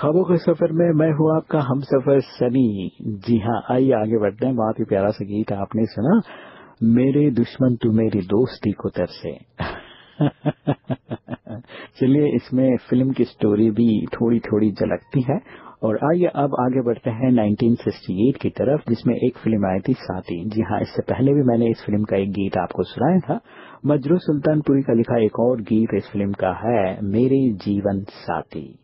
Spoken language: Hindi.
ख्वाबों के सफर में मैं हूँ आपका हम सफर सनी। जी हाँ, आइए आगे बढ़ते हैं। बहुत ही प्यारा सा गीत आपने सुना, मेरे दुश्मन तू मेरी दोस्ती को तरसे। चलिए, इसमें फिल्म की स्टोरी भी थोड़ी थोड़ी झलकती है। और आइए अब आगे बढ़ते हैं 1968 की तरफ, जिसमें एक फिल्म आई थी साथी। जी हाँ, इससे पहले भी मैंने इस फिल्म का एक गीत आपको सुनाया था। मजरू सुल्तानपुरी का लिखा एक और गीत इस फिल्म का है, मेरे जीवन साथी।